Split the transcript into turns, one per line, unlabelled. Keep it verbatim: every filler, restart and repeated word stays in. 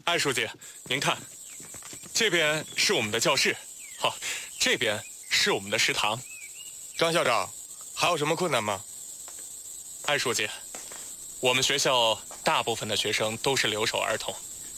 艾书记，您看，这边是我们的教室，好，这边是我们的食堂。
张校长，还有什么困难吗？
艾书记，我们学校大部分的学生都是留守儿童。